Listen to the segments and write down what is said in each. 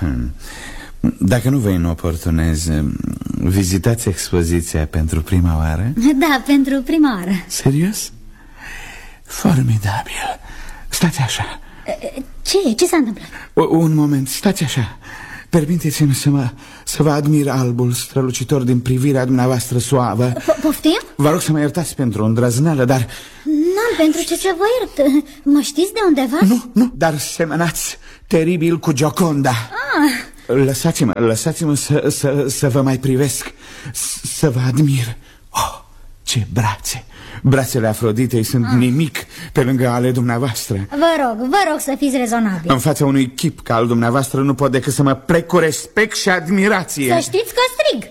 Dacă nu vă inoportunez, vizitați expoziția pentru prima oară? Da, pentru prima oară. Serios? Formidabil. Stați așa. Ce s-a întâmplat? Un moment, stați așa. Permiteți-mi să vă admir albul strălucitor din privirea dumneavoastră suavă. Poftim? Vă rog să mă iertați pentru îndrăzneală, dar... Nu, pentru ce vă iert. Mă știți de undeva? Nu, dar semănați teribil cu Gioconda. Lăsați-mă să vă mai privesc, să vă admir. Oh, ce brațe! Brațele Afroditei sunt nimic pe lângă ale dumneavoastră. Vă rog să fiți rezonabil. În fața unui chip ca al dumneavoastră nu pot decât să mă plec cu respect și admirație. Să știți că strig.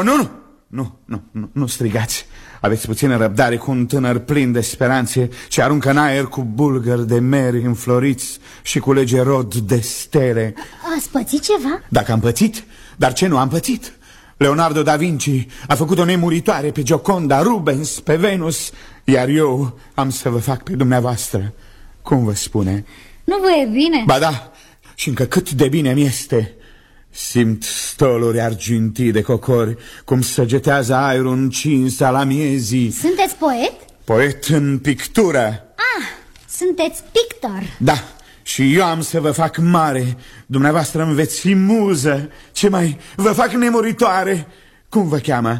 Nu strigați. Aveți puțină răbdare cu un tânăr plin de speranțe ce aruncă în aer cu bulgări de meri înfloriți și culege rod de stele. Ați pățit ceva? Dacă am pățit, dar ce nu am pățit? Leonardo da Vinci a făcut-o nemuritoare pe Gioconda, Rubens pe Venus, iar eu am să vă fac pe dumneavoastră. Cum vă spune? Nu vă e bine? Ba da, și încă cât de bine mi-este. Simt stoluri argintii de cocori, cum săgetează aerul încins al amiezii. Sunteți poet? Poet în pictură. Sunteți pictor. Da, și eu am să vă fac mare. Dumneavoastră îmi veți fi muză. Ce mai vă fac nemuritoare? Cum vă cheamă?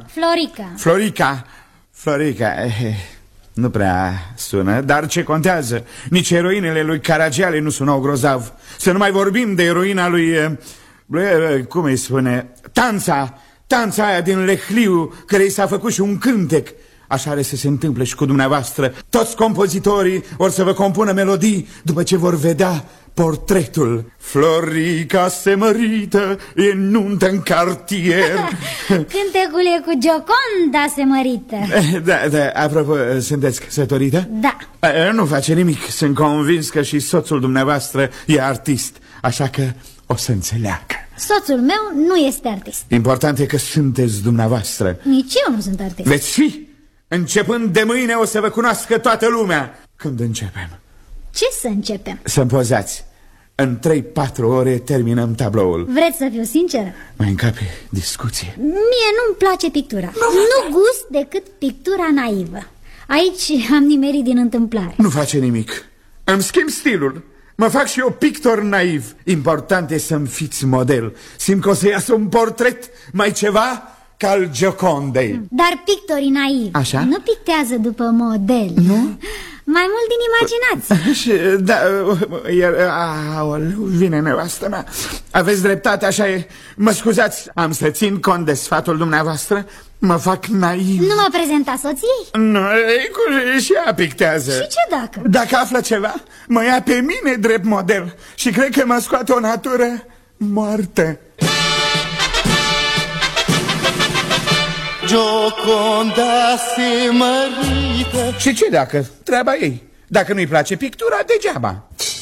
Florica. Nu prea sună, dar ce contează? Nici eroinele lui Caragiale nu sunau grozav. Să nu mai vorbim de eroina lui... cum îi spune? Tanța aia din Lehliu, care i s-a făcut și un cântec. Așa are să se întâmple și cu dumneavoastră. Toți compozitorii or să vă compună melodii după ce vor vedea portretul. Florica se mărită, e nuntă în cartier. Cântecul e cu Gioconda se mărită. Da, apropo, sunteți căsătorită? Da. Nu face nimic, sunt convins că și soțul dumneavoastră e artist, așa că o să înțeleagă. Soțul meu nu este artist. Important e că sunteți dumneavoastră. Nici eu nu sunt artist. Veți fi. Începând de mâine o să vă cunoască toată lumea. Când începem? Ce să începem? Să-mi pozați. În 3-4 ore terminăm tabloul. Vreți să fiu sinceră? Mai încape discuție. Mie nu-mi place pictura. Nu gust decât pictura naivă. Aici am nimerit din întâmplare. Nu face nimic. Îmi schimb stilul. Mă fac și eu pictor naiv. Important e să-mi fiți model. Simt că o să iasă un portret mai ceva ca al Giocondei. Dar pictorii naivi nu pictează după model. Nu? Mai mult din imaginație. Vine nevastă mea. Aveți dreptate, așa e. Mă scuzați, am să țin cont de sfatul dumneavoastră. Mă fac naiv. Nu mă prezenta soției? Nu, și ea pictează. Și ce dacă? Dacă află ceva, mă ia pe mine drept model. Și cred că mă scoate o natură moartă. Gioconda se mărită. Și ce dacă? Treaba ei. Dacă nu-i place pictura, degeaba.